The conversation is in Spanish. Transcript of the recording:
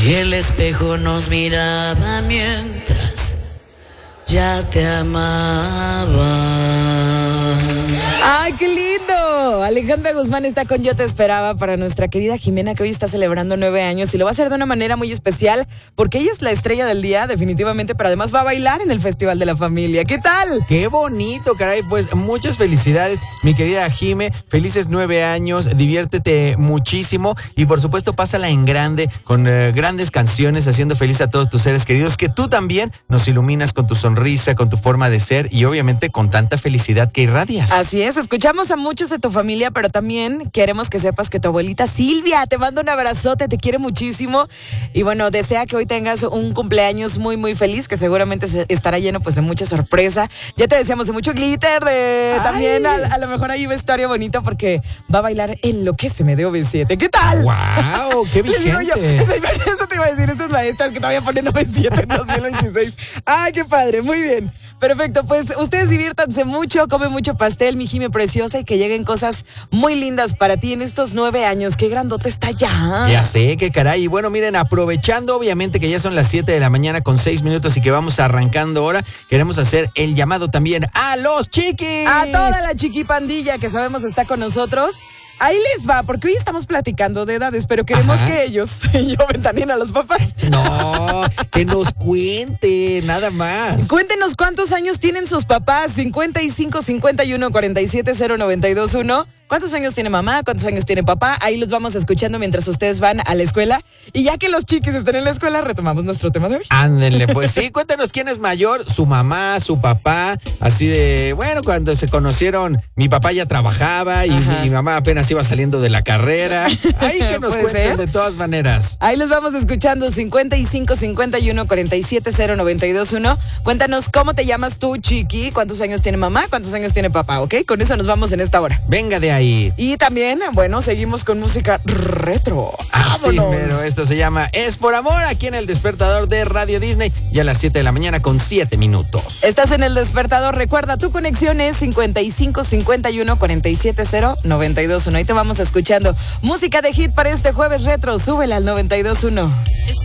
Y el espejo nos miraba mientras ya te amaba. ¡Ay, qué lindo! Alejandra Guzmán está con Yo Te Esperaba para nuestra querida Jimena, que hoy está celebrando 9 años y lo va a hacer de una manera muy especial porque ella es la estrella del día, definitivamente, pero además va a bailar en el Festival de la Familia. ¿Qué tal? ¡Qué bonito, caray! Pues muchas felicidades, mi querida Jime. Felices 9 años, diviértete muchísimo y por supuesto pásala en grande con grandes canciones, haciendo feliz a todos tus seres queridos, que tú también nos iluminas con tu sonrisa, con tu forma de ser y obviamente con tanta felicidad que irradias. Así es, escuchamos a muchos de tu familia, pero también queremos que sepas que tu abuelita Silvia te manda un abrazote, te quiere muchísimo y bueno, desea que hoy tengas un cumpleaños muy muy feliz, que seguramente estará lleno pues de mucha sorpresa. Ya te deseamos de mucho glitter, también a lo mejor hay vestuario bonito porque va a bailar Enlóqueceme de OV7. ¿Qué tal? ¡Wow! ¡Qué vigente! Les digo yo, eso te iba a decir, esta es la esta que te voy a poner OV7 en 2026. ¡Ay, qué padre! Muy bien. Perfecto, pues ustedes diviértanse mucho, comen mucho pastel, mi Jime preciosa, y que lleguen cosas muy lindas para ti en estos 9 años. ¡Qué grandote está ya! Ya sé, qué caray. Y bueno, miren, aprovechando obviamente que ya son las 7 de la mañana con 6 minutos y que vamos arrancando ahora, queremos hacer el llamado también a los chiquis. A toda la chiquipandilla que sabemos está con nosotros. Ahí les va, porque hoy estamos platicando de edades, pero queremos que ellos y yo ventaneen a los papás. No, que nos cuente, nada más. Cuéntenos cuántos años tienen sus papás. 55 51 47 0921. ¿Cuántos años tiene mamá? ¿Cuántos años tiene papá? Ahí los vamos escuchando mientras ustedes van a la escuela. Y ya que los chiquis estén en la escuela, retomamos nuestro tema de hoy. Ándenle, pues sí, cuéntanos quién es mayor, su mamá, su papá. Así de, bueno, cuando se conocieron, mi papá ya trabajaba y mi mamá apenas iba saliendo de la carrera. Ahí que nos cuenten de todas maneras. Ahí los vamos escuchando, 55 51 47 0921. Cuéntanos cómo te llamas tú, chiqui, cuántos años tiene mamá, cuántos años tiene papá, ¿ok? Con eso nos vamos en esta hora. Venga de ahí. Y también, bueno, seguimos con música retro. Así, pero esto se llama Es por Amor, aquí en El Despertador de Radio Disney, ya a las 7 de la mañana con 7 minutos. Estás en El Despertador, recuerda, tu conexión es 55 51 47 0921. Ahí te vamos escuchando música de hit para este jueves retro, súbela al 92.1.